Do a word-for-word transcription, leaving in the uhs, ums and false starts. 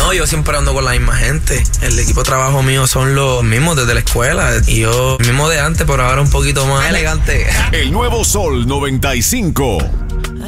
No, yo siempre ando con la misma gente. El equipo de trabajo mío son los mismos desde la escuela. Y yo, mismo de antes, pero ahora un poquito más elegante. El nuevo Sol noventa y cinco.